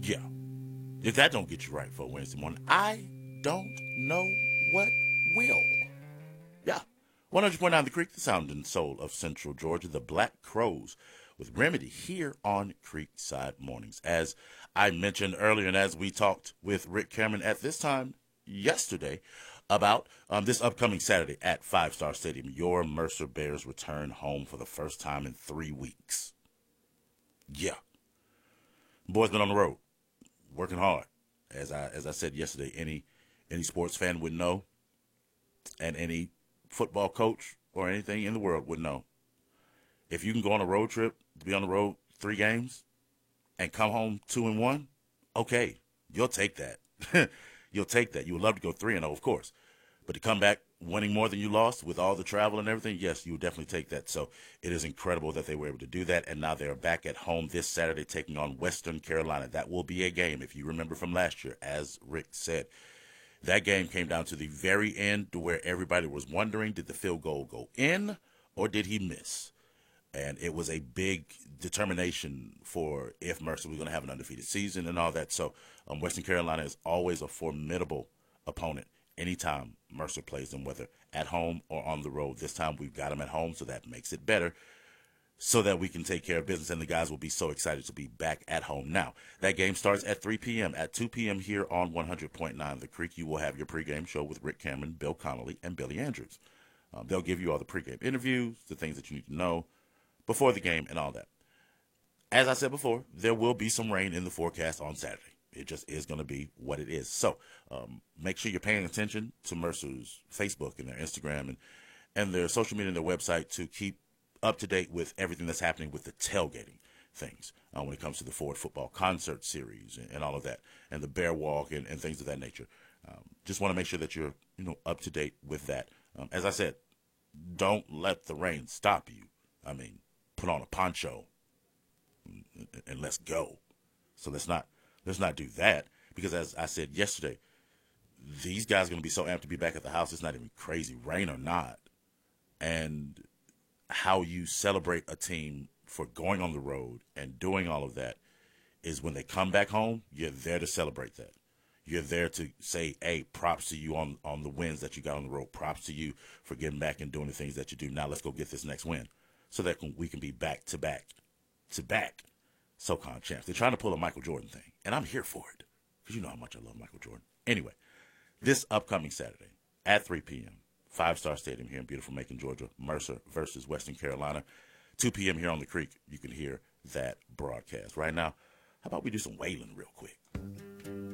Yeah. If that don't get you right for Wednesday morning, I don't know what will. Yeah. 100.9 The Creek, the sound and soul of Central Georgia, the Black Crows with Remedy here on Creekside Mornings. As I mentioned earlier, and as we talked with Rick Cameron at this time yesterday about this upcoming Saturday at Five Star Stadium, your Mercer Bears return home for the first time in 3 weeks. Yeah. Boys been on the road, working hard. As I said yesterday, any sports fan would know, and any football coach or anything in the world would know. If you can go on a road trip, to be on the road 3 games, and come home 2-1, okay, you'll take that. You'll take that. You would love to go 3-0, of course. But to come back winning more than you lost with all the travel and everything, yes, you would definitely take that. So it is incredible that they were able to do that. And now they're back at home this Saturday taking on Western Carolina. That will be a game, if you remember from last year, as Rick said. That game came down to the very end to where everybody was wondering, did the field goal go in or did he miss? And it was a big determination for if Mercer was going to have an undefeated season and all that. So Western Carolina is always a formidable opponent anytime Mercer plays them, whether at home or on the road. This time we've got them at home, so that makes it better, so that we can take care of business, and the guys will be so excited to be back at home. Now, that game starts at 3 p.m. At 2 p.m. here on 100.9 The Creek, you will have your pregame show with Rick Cameron, Bill Connolly, and Billy Andrews. They'll give you all the pregame interviews, the things that you need to know before the game, and all that. As I said before, there will be some rain in the forecast on Saturday. It just is going to be what it is. So make sure you're paying attention to Mercer's Facebook and their Instagram and their social media and their website to keep up to date with everything that's happening with the tailgating things when it comes to the Ford Football Concert Series and all of that, and the Bear Walk and things of that nature. Just want to make sure that you're up to date with that. As I said, don't let the rain stop you. I mean, put on a poncho and let's go. So let's not do that, because as I said yesterday, these guys are going to be so amped to be back at the house. It's not even crazy, rain or not. And how you celebrate a team for going on the road and doing all of that is when they come back home, you're there to celebrate that. You're there to say, hey, props to you on the wins that you got on the road. Props to you for getting back and doing the things that you do. Now let's go get this next win so that we can be back to back SoCon champs. They're trying to pull a Michael Jordan thing, and I'm here for it because you know how much I love Michael Jordan. Anyway, this upcoming Saturday at 3 p.m., Five Star Stadium here in beautiful Macon, Georgia, Mercer versus Western Carolina. 2 p.m. here on the Creek, you can hear that broadcast. Right now, how about we do some wailing real quick?